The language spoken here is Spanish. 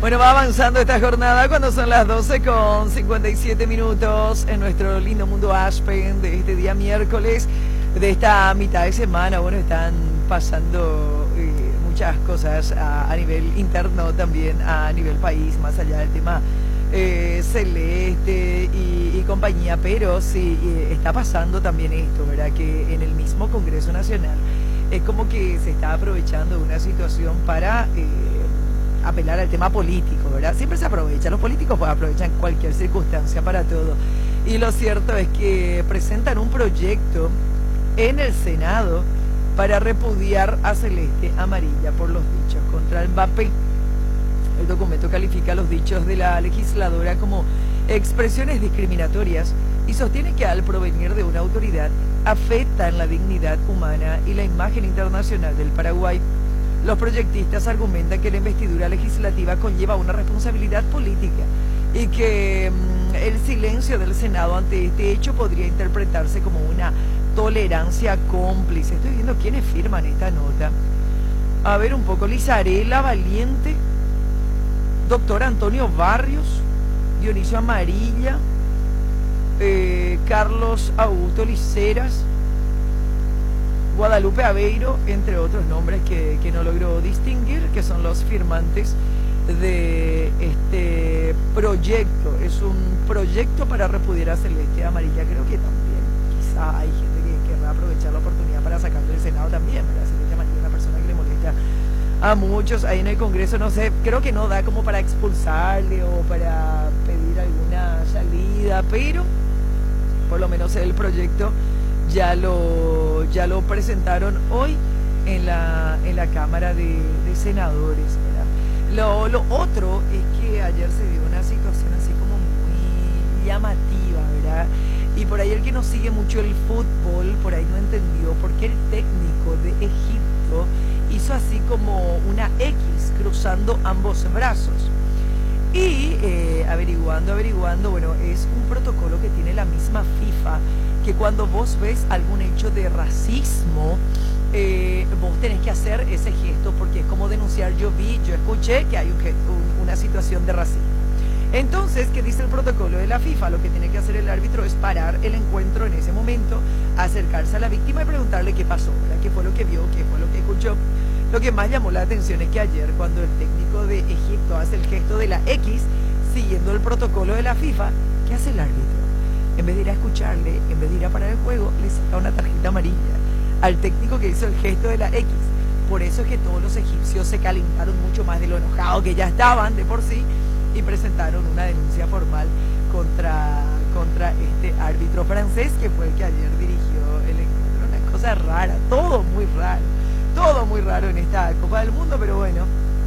Bueno, va avanzando esta jornada cuando son las 12:57 en nuestro lindo mundo Aspen de este día miércoles, de esta mitad de semana. Bueno, están pasando muchas cosas a nivel interno, también a nivel país, más allá del tema celeste y compañía, pero sí está pasando también esto, ¿verdad? Que en el mismo Congreso Nacional es como que se está aprovechando una situación para apelar al tema político, ¿verdad? Siempre se aprovecha, los políticos pues aprovechan cualquier circunstancia para todo. Y lo cierto es que presentan un proyecto en el Senado para repudiar a Celeste Amarilla por los dichos contra Mbappé. El documento califica los dichos de la legisladora como expresiones discriminatorias y sostiene que al provenir de una autoridad afectan la dignidad humana y la imagen internacional del Paraguay. Los proyectistas argumentan que la investidura legislativa conlleva una responsabilidad política y que el silencio del Senado ante este hecho podría interpretarse como una tolerancia cómplice. Estoy viendo quiénes firman esta nota. A ver un poco, Lizarela Valiente, doctor Antonio Barrios, Dionisio Amarilla, Carlos Augusto Liceras, Guadalupe Aveiro, entre otros nombres que no logro distinguir, que son los firmantes de este proyecto. Es un proyecto para repudiar a Celeste Amarilla. Creo que también quizá hay gente que querrá aprovechar la oportunidad para sacarlo del Senado también, ¿verdad? Celeste Amarilla es una persona que le molesta a muchos ahí en el Congreso, no sé, creo que no da como para expulsarle o para pedir alguna salida, pero por lo menos el proyecto ya lo presentaron hoy en la Cámara de Senadores, ¿verdad? Lo otro es que ayer se dio una situación así como muy llamativa, ¿verdad? Y por ahí el que no sigue mucho el fútbol, por ahí no entendió por qué el técnico de Egipto hizo así como una X cruzando ambos brazos. Y averiguando, bueno, es un protocolo que tiene la misma FIFA, que cuando vos ves algún hecho de racismo, vos tenés que hacer ese gesto, porque es como denunciar. Yo escuché que hay una situación de racismo. Entonces, ¿qué dice el protocolo de la FIFA? Lo que tiene que hacer el árbitro es parar el encuentro en ese momento, acercarse a la víctima y preguntarle qué pasó, ¿verdad? ¿Qué fue lo que vio? ¿Qué fue lo que escuchó? Lo que más llamó la atención es que ayer, cuando el técnico de Egipto hace el gesto de la X, siguiendo el protocolo de la FIFA, ¿qué hace el árbitro? En vez de ir a escucharle, en vez de ir a parar el juego, le saca una tarjeta amarilla al técnico que hizo el gesto de la X. Por eso es que todos los egipcios se calentaron mucho más de lo enojados que ya estaban de por sí y presentaron una denuncia formal contra este árbitro francés, que fue el que ayer dirigió el encuentro. Una cosa rara, todo muy raro en esta Copa del Mundo, pero bueno,